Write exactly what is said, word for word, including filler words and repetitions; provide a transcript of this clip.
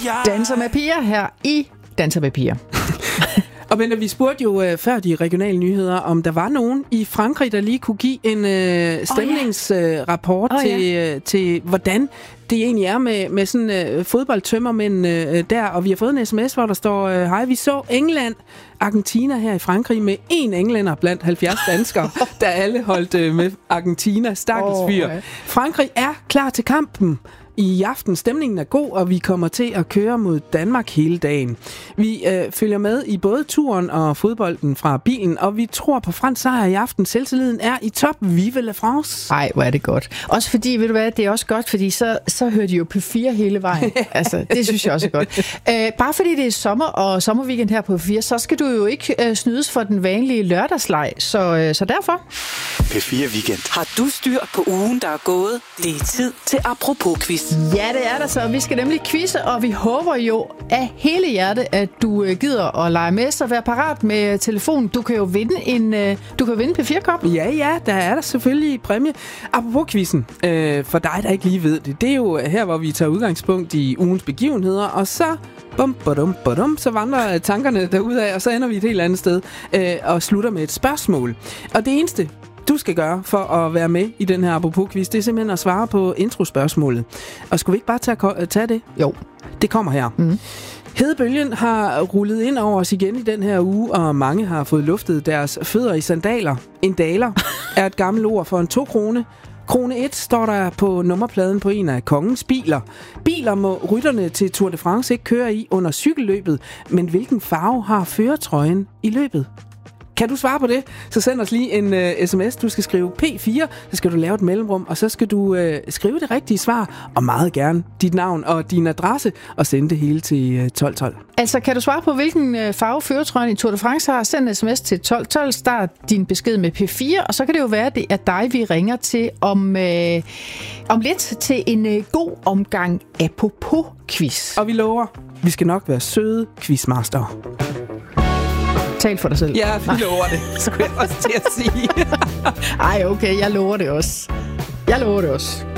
Danser med piger her i Danser med piger. Og men vi spurgte jo øh, før de regionale nyheder, om der var nogen i Frankrig, der lige kunne give en øh, stemningsrapport oh, ja. oh, ja. til, øh, til, hvordan det egentlig er med, med sådan øh, fodboldtømmermænd øh, der. Og vi har fået en sms, hvor der står, øh, hej, vi så England, Argentina her i Frankrig med én englænder blandt halvfjerds danskere, der alle holdt øh, med Argentina. Stakkels fyr. Oh, ja. Frankrig er klar til kampen. I aften stemningen er god, og vi kommer til at køre mod Danmark hele dagen. Vi øh, følger med i både turen og fodbolden fra bilen, og vi tror på fransk sejr i aften. Selvtilliden er i top. Vive la France! Ej, hvor er det godt. Også fordi, ved du hvad, det er også godt, fordi så, så hører de jo P fire hele vejen. Altså, det synes jeg også er godt. Øh, bare fordi det er sommer og sommerweekend her på P fire, så skal du jo ikke øh, snydes for den vanlige lørdagsleg. Så, øh, så derfor... P fire Weekend. Har du styr på ugen, der er gået? Det er tid til Apropos-quiz. Ja, det er der så. Vi skal nemlig quizze, og vi håber jo af hele hjertet, at du gider at lege med, så vær parat med telefonen. Du kan jo vinde en, du kan vinde P fire-kop. Ja, ja, der er der selvfølgelig præmie. Apropos quizzen, øh, for dig, der ikke lige ved det, det er jo her, hvor vi tager udgangspunkt i ugens begivenheder, og så bum, badum, badum, så vandrer tankerne derudad, og så ender vi et helt andet sted øh, og slutter med et spørgsmål. Og det eneste, du skal gøre for at være med i den her Apropos-quiz, det er simpelthen at svare på introspørgsmålet. Og skulle vi ikke bare tage, tage det? Jo. Det kommer her. Mm. Hedebølgen har rullet ind over os igen i den her uge, og mange har fået luftet deres fødder i sandaler. En daler er et gammelt ord for en to krone. Krone et står der på nummerpladen på en af kongens biler. Biler må rytterne til Tour de France ikke køre i under cykelløbet, men hvilken farve har førertrøjen i løbet? Kan du svare på det, så send os lige en uh, sms. Du skal skrive P fire, så skal du lave et mellemrum, og så skal du uh, skrive det rigtige svar, og meget gerne dit navn og din adresse, og sende det hele til uh, tolv tolv. Altså, kan du svare på, hvilken uh, farve førertrøjen i Tour de France har? Send en sms til tolv tolv, start din besked med P fire, og så kan det jo være, at det er dig, vi ringer til om, uh, om lidt til en uh, god omgang Apropos-quiz. Og vi lover, vi skal nok være søde quizmaster. Tal for dig selv. Ja, vi lover det, skulle jeg også til at sige. Ej, okay, jeg lover det også. Jeg lover det også.